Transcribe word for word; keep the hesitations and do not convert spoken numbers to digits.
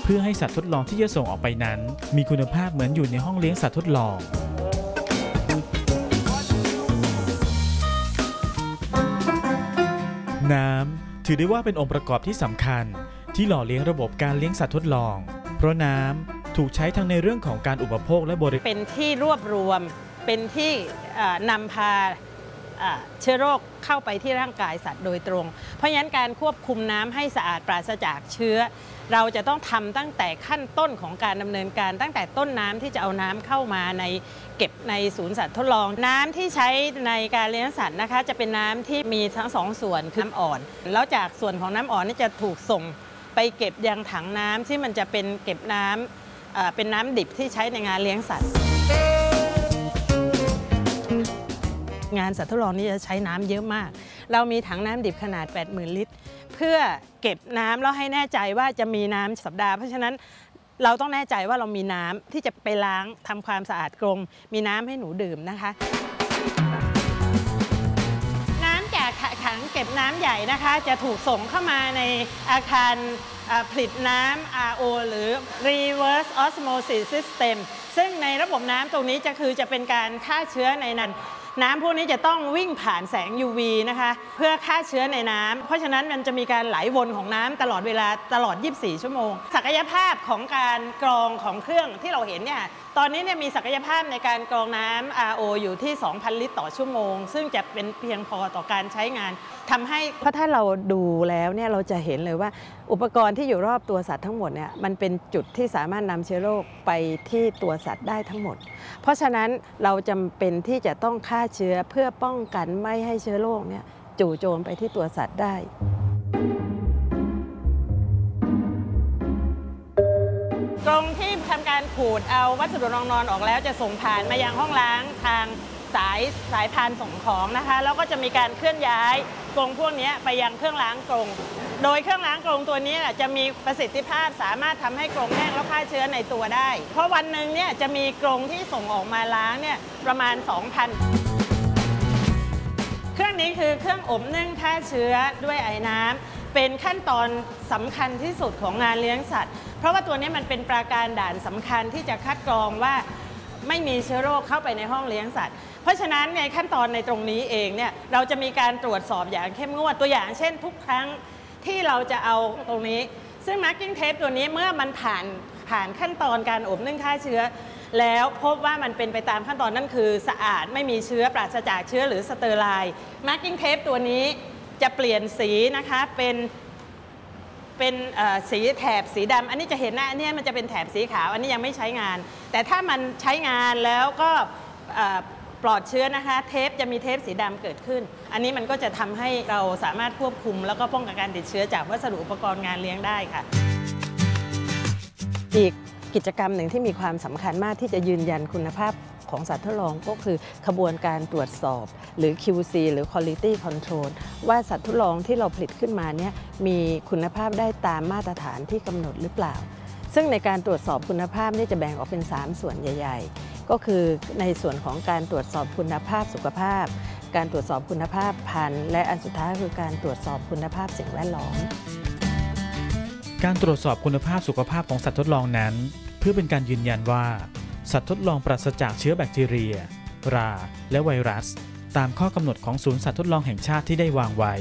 พื่อให้สัตว์ทดลองที่จะส่งออกไปนั้นมีคุณภาพเหมือนอยู่ในห้องเลี้ยงสัตว์ทดลองน้ำถือได้ว่าเป็นองค์ประกอบที่สำคัญที่หล่อเลี้ยงระบบการเลี้ยงสัตว์ทดลองเพราะน้ำถูกใช้ทั้งในเรื่องของการอุปโภคและบริโภคเป็นที่รวบรวมเป็นที่นำพาเชื้อโรคเข้าไปที่ร่างกายสัตว์โดยตรงเพราะฉะนั้นการควบคุมน้ำให้สะอาดปราศจากเชื้อเราจะต้องทำตั้งแต่ขั้นต้นของการดำเนินการตั้งแต่ต้นน้ำที่จะเอาน้ำเข้ามาในเก็บในศูนย์สัตว์ทดลองน้ำที่ใช้ในการเลี้ยงสัตว์นะคะจะเป็นน้ำที่มีทั้งสองส่วนคือน้ำอ่อนแล้วจากส่วนของน้ำอ่อนนี่จะถูกส่งไปเก็บยังถังน้ำที่มันจะเป็นเก็บน้ำเป็นน้ำดิบที่ใช้ในงานเลี้ยงสัตว์งานสัตว์ทดลองนี้จะใช้น้ำเยอะมากเรามีถังน้ำดิบขนาด แปดหมื่น ลิตรเพื่อเก็บน้ำแล้วให้แน่ใจว่าจะมีน้ำสัปดาห์เพราะฉะนั้นเราต้องแน่ใจว่าเรามีน้ำที่จะไปล้างทำความสะอาดกรงมีน้ำให้หนูดื่มนะคะน้ำจากถังเก็บน้ำใหญ่นะคะจะถูกส่งเข้ามาในอาคารผลิตน้ำ อาร์ โอ หรือ Reverse Osmosis System ซึ่งในระบบน้ำตรงนี้จะคือจะเป็นการฆ่าเชื้อในนั้นน้ำพวกนี้จะต้องวิ่งผ่านแสง ยู วี นะคะเพื่อฆ่าเชื้อในน้ำเพราะฉะนั้นมันจะมีการไหลวนของน้ำตลอดเวลาตลอดยี่สิบสี่ชั่วโมงศักยภาพของการกรองของเครื่องที่เราเห็นเนี่ยตอนนี้เนี่ยมีศักยภาพในการกรองน้ำ อาร์ โอ อยู่ที่ สองพัน ลิตรต่อชั่วโมงซึ่งจะเป็นเพียงพอต่อการใช้งานทำให้เพราะถ้าเราดูแล้วเนี่ยเราจะเห็นเลยว่าอุปกรณ์ที่อยู่รอบตัวสัตว์ทั้งหมดเนี่ยมันเป็นจุดที่สามารถนำเชื้อโรคไปที่ตัวสัตว์ได้ทั้งหมดเพราะฉะนั้นเราจำเป็นที่จะต้องฆ่าเชื้อเพื่อป้องกันไม่ให้เชื้อโรคเนี่ยจู่โจมไปที่ตัวสัตว์ได้กรงที่ทำการขูดเอาวัสดุรองนอนออกแล้วจะส่งผ่านมายังห้องล้างทางสายสายพานส่งของนะคะแล้วก็จะมีการเคลื่อนย้ายกรงพวกนี้ไปยังเครื่องล้างกรงโดยเครื่องล้างกรงตัวนี้จะมีประสิทธิภาพสามารถทำให้กรงแห้งแล้วฆ่าเชื้อในตัวได้เพราะวันหนึ่งเนี่ยจะมีกรงที่ส่งออกมาล้างเนี่ยประมาณ สองพัน เครื่องนี้คือเครื่องอบนึ่งฆ่าเชื้อด้วยไอ้น้ำเป็นขั้นตอนสำคัญที่สุดของงานเลี้ยงสัตว์เพราะว่าตัวนี้มันเป็นปราการด่านสำคัญที่จะคัดกรองว่าไม่มีเชื้อโรคเข้าไปในห้องเลี้ยงสัตว์เพราะฉะนั้นในขั้นตอนในตรงนี้เองเนี่ยเราจะมีการตรวจสอบอย่างเข้มงวดตัวอย่างเช่นทุกครั้งที่เราจะเอาตรงนี้ซึ่ง masking tape ตัวนี้เมื่อมันผ่านผ่านขั้นตอนการอบนึ่งฆ่าเชื้อแล้วพบว่ามันเป็นไปตามขั้นตอนนั่นคือสะอาดไม่มีเชื้อปราศจากเชื้อหรือสเตอร์ไลน์ masking tape ตัวนี้จะเปลี่ยนสีนะคะเป็นเป็นสีแถบสีดำอันนี้จะเห็นนะอันนี้มันจะเป็นแถบสีขาวอันนี้ยังไม่ใช้งานแต่ถ้ามันใช้งานแล้วก็ปลอดเชื้อนะคะเทปจะมีเทปสีดำเกิดขึ้นอันนี้มันก็จะทำให้เราสามารถควบคุมแล้วก็ป้องกันการติดเชื้อจากวัสดุอุปกรณ์งานเลี้ยงได้ค่ะอีกกิจกรรมหนึ่งที่มีความสำคัญมากที่จะยืนยันคุณภาพของสัตว์ทดลองก็คือขบวนการตรวจสอบหรือ คิว ซี หรือ Quality Control ว่าสัตว์ทดลองที่เราผลิตขึ้นมาเนี่ยมีคุณภาพได้ตามมาตรฐานที่กำหนดหรือเปล่าซึ่งในการตรวจสอบคุณภาพนี่จะแบ่งออกเป็นสามส่วนใหญ่ๆก็คือในส่วนของการตรวจสอบคุณภาพสุขภาพการตรวจสอบคุณภาพพันธุ์และอันสุดท้ายคือการตรวจสอบคุณภาพสิ่งแวดล้อมการตรวจสอบคุณภาพสุขภาพของสัตว์ทดลองนั้นเพื่อเป็นการยืนยันว่าสัตว์ทดลองปราศจากเชื้อแบคทีเรียราและไวรัสตามข้อกำหนดของศูนย์สัตว์ทดลองแห่งชาติที่ได้วางไว้